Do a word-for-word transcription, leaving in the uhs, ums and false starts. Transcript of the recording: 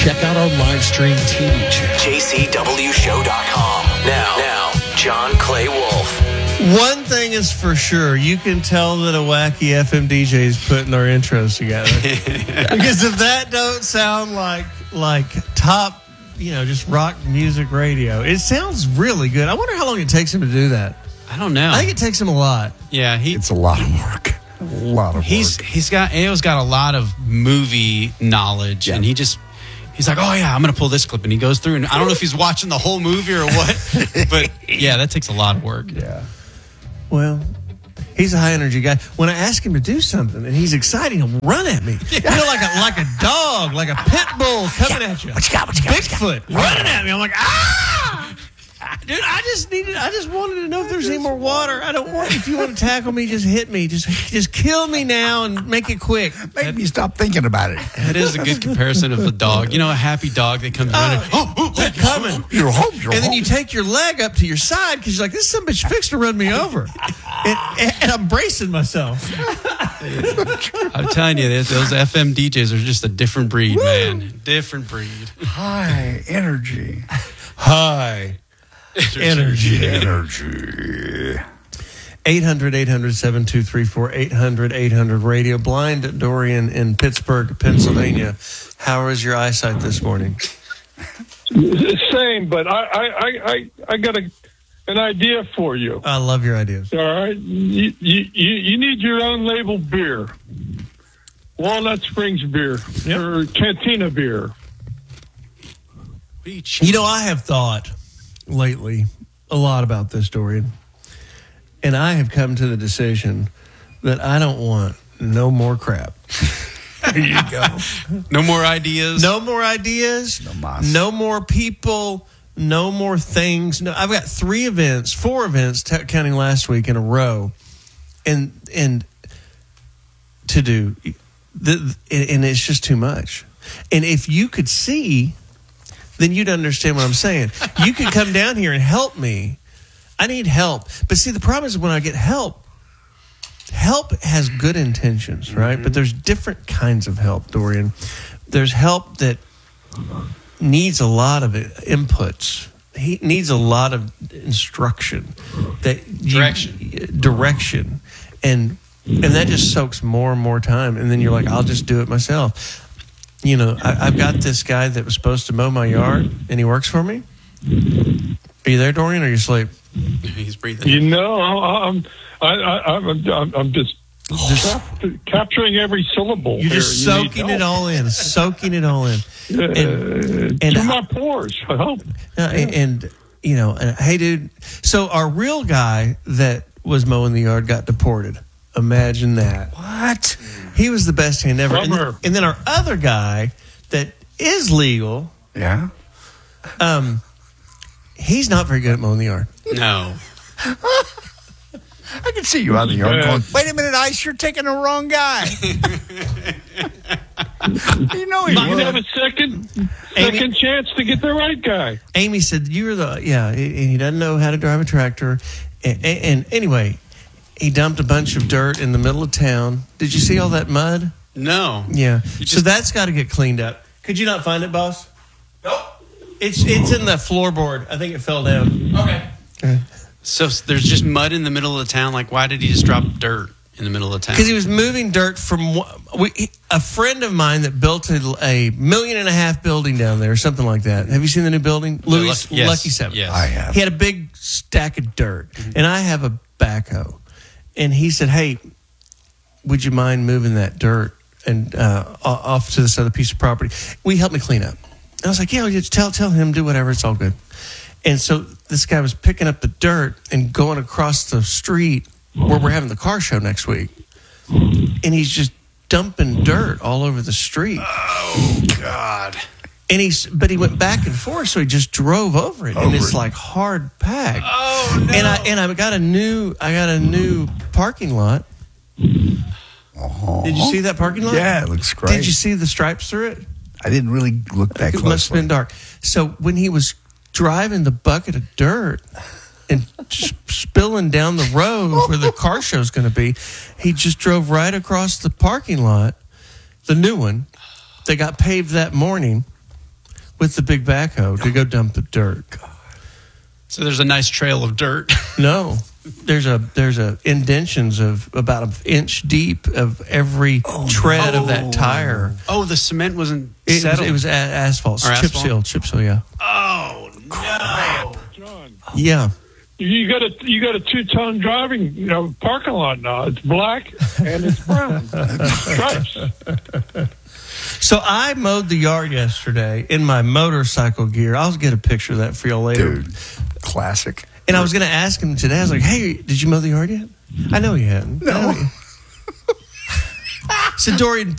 check out our live stream T V channel. J C W show dot com. Now, now, John Clay Wolf. One thing is for sure, you can tell that a wacky F M D J is putting our intros together. Because if that don't sound like like top, you know, just rock music radio, it sounds really good. I wonder how long it takes him to do that. I don't know. I think it takes him a lot. Yeah, he. It's a lot of work. A lot of work. He's he's got A O's got a lot of movie knowledge, Yeah. and he just he's like, oh yeah, I'm gonna pull this clip, and he goes through, and I don't know if he's watching the whole movie or what, but yeah, that takes a lot of work. Yeah. Well, he's a high energy guy. When I ask him to do something and he's excited, he'll run at me. You know, like a like a dog, like a pit bull coming at you. What you got? What you got? Bigfoot running at me. I'm like, ah! Dude, I just needed. I just wanted to know if there's any more water. I don't want. If you want to tackle me, just hit me. Just, just kill me now and make it quick. Make me stop thinking about it. That is a good comparison of a dog. You know, a happy dog that comes running. Oh, oh, they're coming. You're home. You're And then home. you take your leg up to your side because you're like, this son of a bitch fixed to run me over. And, and, and I'm bracing myself. I'm telling you, those F M D Js are just a different breed, man. Different breed. High energy. Hi. Energy. Energy. eight hundred, eight hundred, seven two three four, eight hundred, eight hundred radio. Blind Dorian in Pittsburgh, Pennsylvania. How is your eyesight this morning? Same, but I, I, I, I, I got a, an idea for you. I love your ideas. All right, you, you, you need your own label beer, Walnut Springs beer Yep. or Cantina beer. You know, I have thought lately a lot about this, Dorian. And I have come to the decision that I don't want no more crap. There you go. No more ideas. No more ideas. No mas. No more people. No more things. No, I've got three events, four events, t- counting last week in a row, and and to do, the, and it's just too much. And if you could see, then you'd understand what I'm saying. You could come down here and help me. I need help. But see, the problem is when I get help, help has good intentions, right? Mm-hmm. But there's different kinds of help, Dorian. There's help that needs a lot of inputs. He needs a lot of instruction. That you, Direction. Direction. And and that just soaks more and more time. And then you're like, I'll just do it myself. You know, I, I've got this guy that was supposed to mow my yard, and he works for me. Are you there, Dorian, or are you asleep? He's breathing. You know, I'm, I, I, I'm, I'm, I'm just, Just- cap- capturing every syllable. You're just here. You need soaking it help. all in, soaking it all in. Uh, And, and, to my pores. Help. uh, and, and, you know, and, hey, dude, so our real guy that was mowing the yard got deported. Imagine that. What? He was the best hand ever. And, Bummer. and then our other guy that is legal, Yeah. um, he's not very good at mowing the yard. No. I can see you out in the yard Yeah. going, wait a minute, Ice, you're taking the wrong guy. You know he You can would. have a second, Amy- second chance to get the right guy. Amy said, "You're the yeah," and he doesn't know how to drive a tractor. And, and, and anyway, he dumped a bunch of dirt in the middle of town. Did you see all that mud? No. Yeah. You So just- that's got to get cleaned up. Could you not find it, boss? Nope. It's it's in the floorboard. I think it fell down. Okay. Okay. So s- there's just mud in the middle of the town. Like, why did he just drop dirt in the middle of town? Because he was moving dirt from one- we, he- a friend of mine that built a, a million and a half building down there, or something like that. Have you seen the new building, Louis Lucky- yes, Lucky Seven? yes. I have. He had a big stack of dirt, and I have a backhoe. And he said, "Hey, would you mind moving that dirt and uh, o- off to this other piece of property? Will you help me clean up?" And I was like, "Yeah, just tell tell him, do whatever. It's all good." And so this guy was picking up the dirt and going across the street where we're having the car show next week, and he's just dumping dirt all over the street. Oh God. And he's, but he went back and forth, so he just drove over it, and Over it's it. like hard packed. Oh no. And I and I got a new I got a new parking lot. Uh-huh. Did you see that parking lot? Yeah, it looks great. Did you see the stripes through it? I didn't really look that It closely. must have been dark. So when he was driving the bucket of dirt and s- spilling down the road where the car show's going to be, he just drove right across the parking lot, the new one, that got paved that morning, with the big backhoe to go dump the dirt. So there's a nice trail of dirt. No, there's a there's a indentions of about an inch deep of every tread of that tire. Oh, the cement wasn't It was, settled. it was a- asphalt, Or chip asphalt? seal, chip seal. Yeah, oh no! John, yeah. you got a you got a two ton driving you know parking lot now. It's black and it's brown stripes. So I mowed the yard yesterday in my motorcycle gear. I'll get a picture of that for y'all later. Dude, classic. And I was going to ask him today. I was like, "Hey, did you mow the yard yet?" I know you hadn't. No. I said, Dorian,